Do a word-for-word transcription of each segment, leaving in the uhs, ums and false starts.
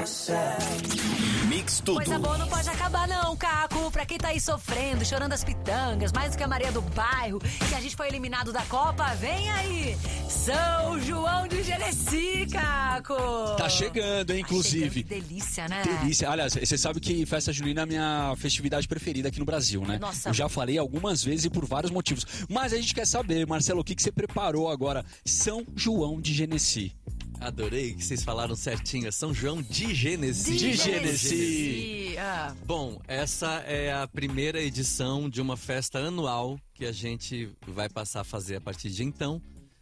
Mix Tudo. Coisa boa não pode acabar não, Caco. Pra quem tá aí sofrendo, chorando as pitangas, mais do que a Maria do Bairro, que a gente foi eliminado da Copa, vem aí São João de Genesi, Caco. Tá chegando, hein, inclusive. Tá chegando, que delícia, né? Delícia. Aliás, você sabe que festa junina é a minha festividade preferida aqui no Brasil, né? Nossa. Eu já falei algumas vezes e por vários motivos. Mas a gente quer saber, Marcelo, o que, que você preparou agora? São João de Genesi. Adorei que vocês falaram certinho. São João de Genesi. De De Genesi. Genesi. Ah. Bom, essa é a primeira edição de uma festa anual que a gente vai passar a fazer a partir de então.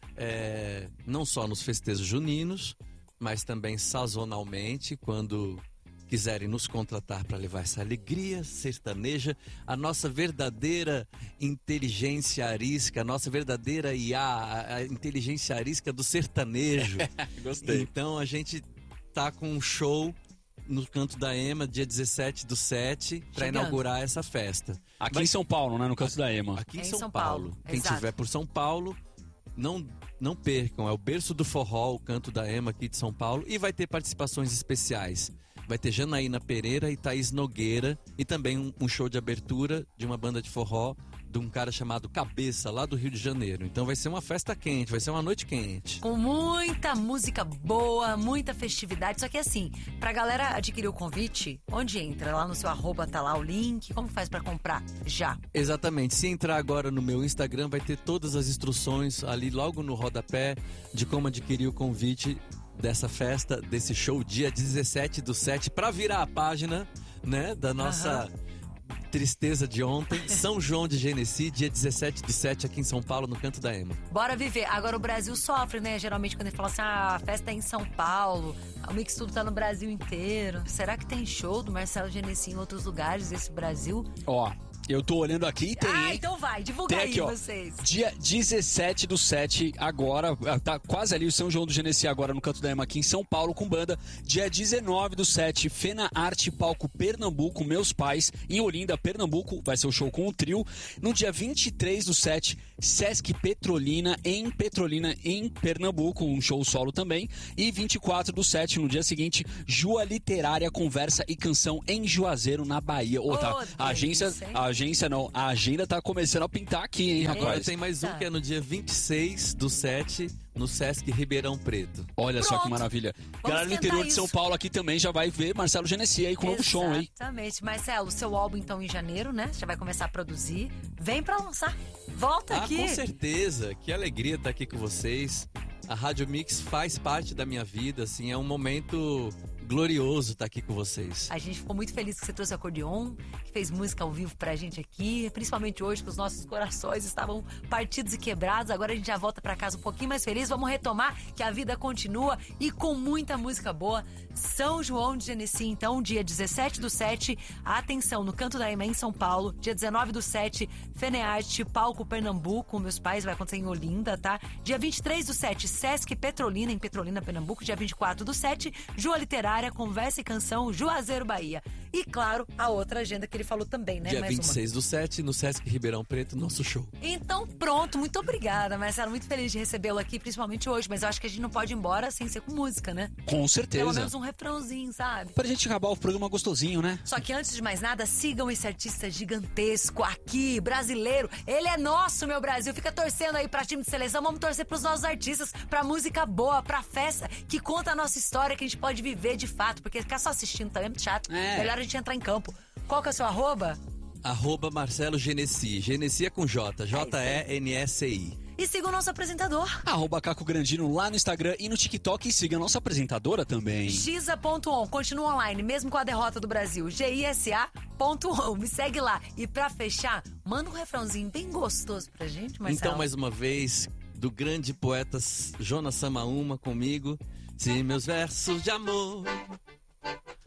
É, não só nos festejos juninos, mas também sazonalmente, quando quiserem nos contratar para levar essa alegria sertaneja, a nossa verdadeira inteligência arisca, a nossa verdadeira I A, a inteligência arisca do sertanejo. Gostei. Então a gente tá com um show no Canto da Ema, dia dezessete do sete, para Chegando. inaugurar essa festa. Aqui Vai- em São Paulo, né? No Canto da Ema. Aqui em É em São, São Paulo. Paulo, Quem exato. estiver por São Paulo, não, não percam. É o berço do forró, o Canto da Ema aqui de São Paulo. E vai ter participações especiais. Vai ter Janaína Pereira e Thaís Nogueira. E também um, um show de abertura de uma banda de forró de um cara chamado Cabeça, lá do Rio de Janeiro. Então vai ser uma festa quente, vai ser uma noite quente. Com muita música boa, muita festividade. Só que assim, pra galera adquirir o convite, onde entra? Lá no seu arroba tá lá o link. Como faz pra comprar? Já. Exatamente. Se entrar agora no meu Instagram, vai ter todas as instruções ali logo no rodapé de como adquirir o convite dessa festa, desse show, dia dezessete do sete, pra virar a página, né, da nossa tristeza de ontem. São João de Genesi, dia dezessete do sete, aqui em São Paulo, no Canto da Ema. Bora viver. Agora o Brasil sofre, né? Geralmente quando ele fala assim, ah, a festa é em São Paulo, o Mix Tudo tá no Brasil inteiro. Será que tem show do Marcelo Genesi em outros lugares desse Brasil? Ó, eu tô olhando aqui e tem, Ah, hein? então vai, divulga Tem aí aqui, ó. vocês. Dia dezessete do sete, agora, tá quase ali o São João do Genesi agora no Canto da Ema aqui em São Paulo com banda. Dia dezenove do sete, Fena Arte Palco Pernambuco, Meus Pais, em Olinda, Pernambuco, vai ser o show com o trio. No dia vinte e três do sete, Sesc Petrolina, em Petrolina, em Pernambuco, um show solo também. E vinte e quatro do sete, no dia seguinte, Jua Literária, Conversa e Canção em Juazeiro, na Bahia. Ô, tá, Ô, a agência, delícia, hein? a agência não, a agenda tá começando a pintar aqui, hein, Agora rapaz? tem mais um que é no dia vinte e seis do sete, no Sesc Ribeirão Preto. Olha só que Pronto. maravilha. Vamos Galera do esquentar interior de isso. São Paulo aqui também já vai ver Marcelo Genesi aí com um novo show, hein? Exatamente. Marcelo, seu álbum então em janeiro, né? Você já vai começar a produzir. Vem pra lançar. Volta Ah, aqui. com certeza. Que alegria estar aqui com vocês. A Rádio Mix faz parte da minha vida, assim, é um momento glorioso estar aqui com vocês. A gente ficou muito feliz que você trouxe o acordeon, que fez música ao vivo pra gente aqui, principalmente hoje que os nossos corações estavam partidos e quebrados. Agora a gente já volta pra casa um pouquinho mais feliz. Vamos retomar que a vida continua e com muita música boa. São João de Genesi, então, dia dezessete do sete, atenção, no Canto da Ema em São Paulo. Dia dezenove do sete, Fenearte, Palco Pernambuco, Meus Pais, vai acontecer em Olinda, tá? Dia vinte e três do sete, Sesc Petrolina, em Petrolina, Pernambuco. Dia vinte e quatro do sete, Jua Literária, Conversa e Canção, Juazeiro, Bahia. E, claro, a outra agenda que ele falou também, né? Dia Mais vinte e seis do sete, no Sesc Ribeirão Preto, nosso show. Então, pronto. Muito obrigada, Marcelo. Muito feliz de recebê-lo aqui, principalmente hoje. Mas eu acho que a gente não pode ir embora sem ser com música, né? Com Pelo certeza. menos um refrãozinho, sabe? Pra gente acabar o programa gostosinho, né? Só que antes de mais nada, sigam esse artista gigantesco aqui, brasileiro. Ele é nosso, meu Brasil. Fica torcendo aí pra time de seleção. Vamos torcer pros nossos artistas, pra música boa, pra festa que conta a nossa história, que a gente pode viver de fato. Porque ficar só assistindo também é muito chato. É. Melhor a gente entrar em campo. Qual que é o seu arroba? Arroba Marcelo Genesi. Genesi é com J. J E N S I. E siga o nosso apresentador. Arroba Caco Grandino lá no Instagram e no TikTok. E siga a nossa apresentadora também. Giza ponto on, continua online, mesmo com a derrota do Brasil. G I S A ponto on, me segue lá. E pra fechar, manda um refrãozinho bem gostoso pra gente, Marcelo. Então, mais uma vez, do grande poeta Jonas Samaúma comigo. Se meus versos de amor